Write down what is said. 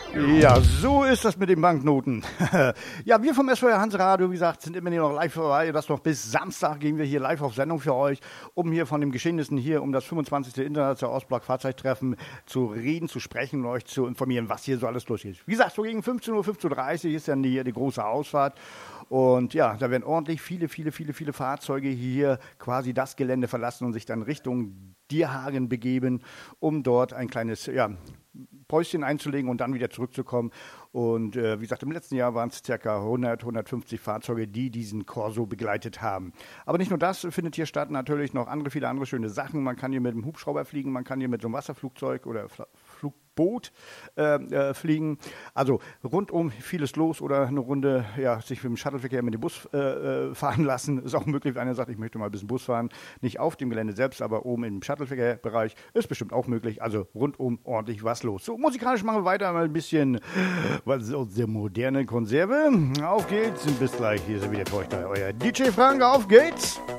Ja, so ist das mit den Banknoten. Ja, wir vom SWR Hanseradio, wie gesagt, sind immer noch live dabei. Das noch bis Samstag gehen wir hier live auf Sendung für euch, um hier von den Geschehnissen hier um das 25. Internationale Ostblock-Fahrzeugtreffen zu reden, zu sprechen und euch zu informieren, was hier so alles los ist. Wie gesagt, so gegen 15 Uhr, 15.30 Uhr ist dann die große Ausfahrt. Und ja, da werden ordentlich viele Fahrzeuge hier quasi das Gelände verlassen und sich dann Richtung Dierhagen begeben, um dort ein kleines, Päuschen einzulegen und dann wieder zurückzukommen. Und wie gesagt, im letzten Jahr waren es ca. 150 Fahrzeuge, die diesen Corso begleitet haben. Aber nicht nur das findet hier statt, natürlich noch viele andere schöne Sachen. Man kann hier mit dem Hubschrauber fliegen, man kann hier mit so einem Wasserflugzeug oder Flugboot fliegen. Also rundum vieles los oder eine Runde sich mit dem Shuttleverkehr mit dem Bus fahren lassen. Ist auch möglich, wenn einer sagt, ich möchte mal ein bisschen Bus fahren. Nicht auf dem Gelände selbst, aber oben im Shuttleverkehrbereich. Ist bestimmt auch möglich. Also rundum ordentlich was los. So, musikalisch machen wir weiter mal ein bisschen was aus der modernen Konserve. Auf geht's und bis gleich. Hier ist wieder für euch da, euer DJ Frank. Auf geht's!